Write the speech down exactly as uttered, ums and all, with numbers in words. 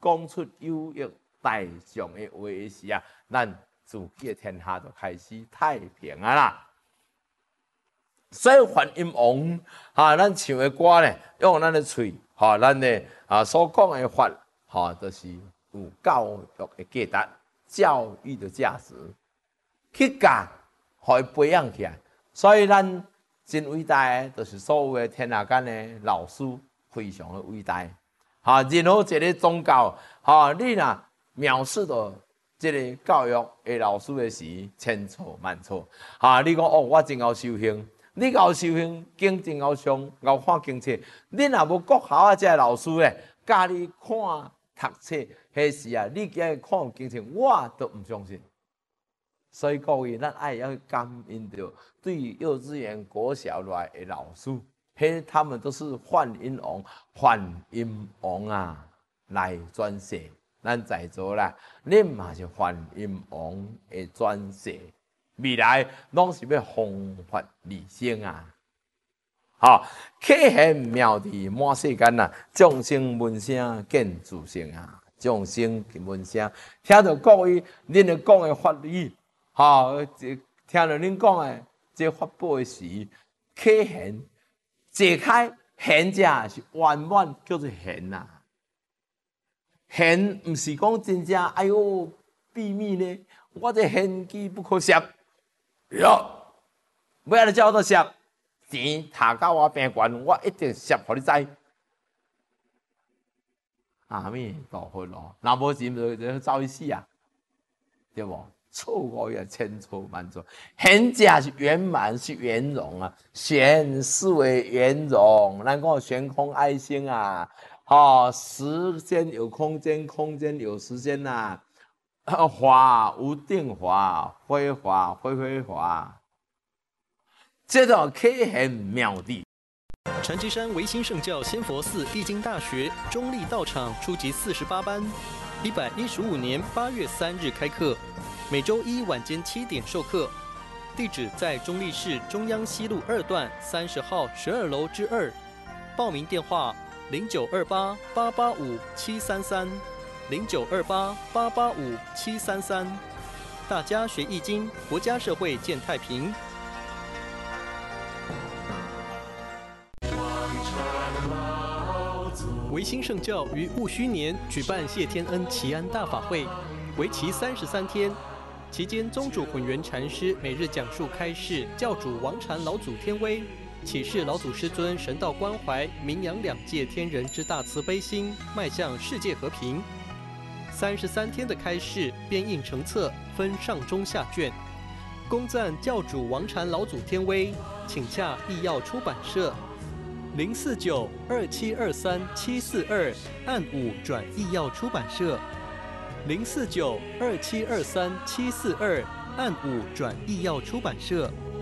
讲出有益大众的话的时啊，咱自己的天下就开始太平啊啦。所以梵音王哈，咱唱的歌咧，用咱的嘴，哈，咱的啊所讲的法，哈，就是有教育的价值、教育的价值，去教，互伊培养起来。所以咱真伟大的，就是所有的天下间的老师，非常的伟大。哈，任何一个宗教，哈，你若藐视到这个教育的老师的时，千错万错。哈，你讲哦，我真会修行。你搞修行，经真搞上，搞看经册。你若无国校啊，这老师咧，教你看读册，迄时啊，你今日看经册，我都唔相信。所以各位，咱爱要感恩着对幼稚园、国小来的老师，迄他们都是梵音王、梵音王啊来转世。咱在座啦，恁嘛是梵音王的转世。未来拢是要弘法利生啊！好，启现妙智满世间啊，众生闻声见自性啊，众生闻声听到各位恁咧讲的法理，好，听到恁讲的这法宝的时，启现解开现者是圆满叫做现呐、啊，现唔是讲真正哎呦秘密呢，我这现机不可摄。哟，要安尼叫我摄钱，下到我病悬，我一定摄，互你知。阿弥陀佛咯，若无钱就就走去死啊，对无？错误也千错万错，现者是圆满，是圆融啊，玄是为圆融，咱讲悬空爱心啊，哦，时间有空间，空间有时间呐、啊。华无定华，非华非非华，这种启现妙智。 禅机山维新圣教仙佛寺易经大学中立道场初级四十八班，一百一十五年八月三日开课，每周一晚间七点授课。地址在中立市中央西路二段三十号十二楼之二。报名电话：零九二八八八五七三三。零九二八八八五七三三，大家学易经，国家社会健太平。维新圣教于戊戌年举办谢天恩祈安大法会，为期三十三天。期间，宗主混元禅师每日讲述开示教主王禅老祖天威，启示老祖师尊神道关怀，名扬两界天人之大慈悲心，迈向世界和平。三十三天的开示编印成册，分上中下卷，恭赞教主王禅老祖天威，请洽易药出版社零四九二七二三七四二，按五转易药出版社零四九二七二三七四二，按五转易药出版社。